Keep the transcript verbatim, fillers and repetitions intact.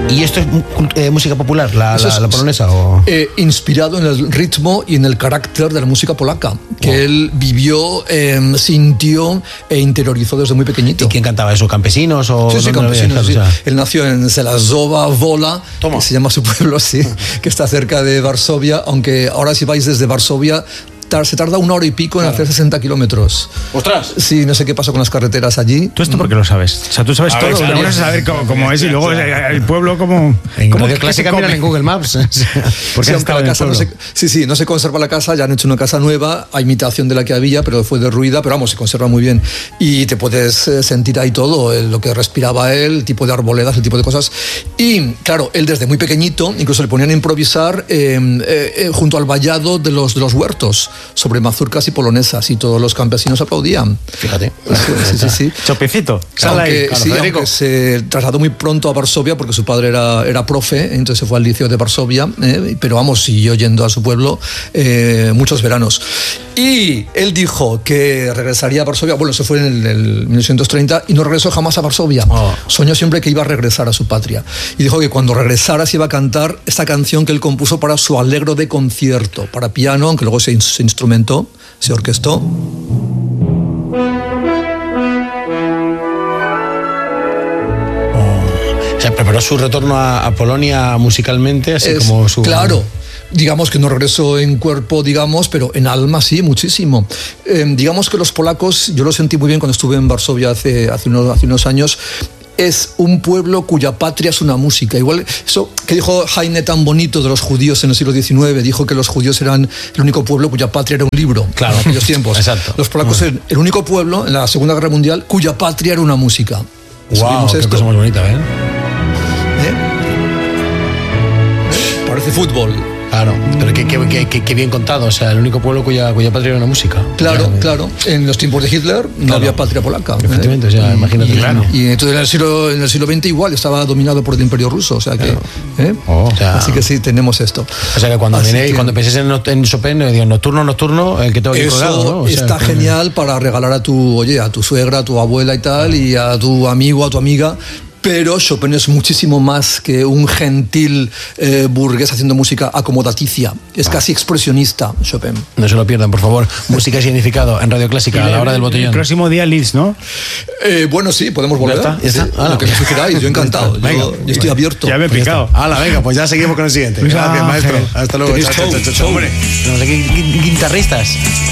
¿Y esto es eh, música popular, la, la, es, la polonesa? ¿O? Eh, inspirado en el ritmo y en el carácter de la música polaca, que wow. él vivió, eh, sintió e interiorizó desde muy pequeñito. ¿Y quién cantaba eso? ¿Campesinos? O sí, sí, campesinos. Sí. O sea... Él nació en Zelazowa Wola, que se llama su pueblo, sí, que está cerca de Varsovia, aunque ahora si vais desde Varsovia se tarda una hora y pico en claro. hacer sesenta kilómetros. ¡Ostras! Sí, no sé qué pasa con las carreteras allí. ¿Tú esto por qué lo sabes? O sea, tú sabes a todo, pero no saber cómo, cómo es y luego el pueblo como... En ¿Cómo Radio Clásica miran en Google Maps? Porque sí, la casa no se, sí, sí, no se conserva la casa, ya han hecho una casa nueva, a imitación de la que había, pero fue derruida, pero vamos, se conserva muy bien. Y te puedes sentir ahí todo, lo que respiraba él, el tipo de arboledas, el tipo de cosas. Y, claro, él desde muy pequeñito, incluso le ponían a improvisar eh, eh, junto al vallado de los, de los huertos, sobre mazurcas y polonesas, y todos los campesinos aplaudían. Fíjate. Sí, sí, sí. Chopecito. Aunque, claro, sí, aunque se trasladó muy pronto a Varsovia porque su padre era, era profe, entonces se fue al liceo de Varsovia, eh, pero vamos, siguió yendo a su pueblo eh, muchos veranos. Y él dijo que regresaría a Varsovia, bueno, se fue en el, el mil novecientos treinta y no regresó jamás a Varsovia. Oh. Soñó siempre que iba a regresar a su patria. Y dijo que cuando regresara se iba a cantar esta canción que él compuso para su Allegro de concierto, para piano, aunque luego se, se instrumentó, se orquestó. O sea, preparó su retorno a, a Polonia musicalmente, así es, como su... Claro. Digamos que no regresó en cuerpo, digamos, pero en alma sí, muchísimo. Eh, digamos que los polacos, yo lo sentí muy bien cuando estuve en Varsovia hace, hace, unos, hace unos años, es un pueblo cuya patria es una música. Igual eso que dijo Heine tan bonito de los judíos en el siglo diecinueve, dijo que los judíos eran el único pueblo cuya patria era un libro. Claro. En aquellos tiempos. Exacto. Los polacos eran el único pueblo en la Segunda Guerra Mundial cuya patria era una música. Wow, qué cosa más bonita, ¿eh? ¿Eh? Parece fútbol. Claro, pero qué, qué, qué, qué bien contado, o sea, el único pueblo cuya, cuya patria era una música. Claro, claro, claro. En los tiempos de Hitler no claro. había patria polaca. Efectivamente, ¿eh? O sea, imagínate. Y, claro. y entonces en el, siglo, en el siglo veinte igual estaba dominado por el Imperio Ruso, o sea que... Claro. ¿eh? Oh, o sea, así que sí, tenemos esto. O sea que cuando, que, cuando penséis en, en Chopin, digo, nocturno, nocturno, el que tengo aquí colgado, ¿no? O sea, está que... genial para regalar a tu, oye, a tu suegra, a tu abuela y tal, y a tu amigo, a tu amiga. Pero Chopin es muchísimo más que un gentil eh, burgués haciendo música acomodaticia. Es casi expresionista, Chopin. No se lo pierdan, por favor. Música y significado en Radio Clásica a la hora del botellón. El próximo día Leeds, ¿no? Eh, bueno, sí, podemos volver. ¿Ya está? ¿Ya está? Sí, ah, lo que me queráis, yo encantado. Yo, yo estoy abierto. Ya me he picado. Hala, venga, pues ya seguimos con el siguiente. Gracias, maestro. Hasta luego. Chao, chao, chao, chao. Hombre, tenemos aquí guitarristas.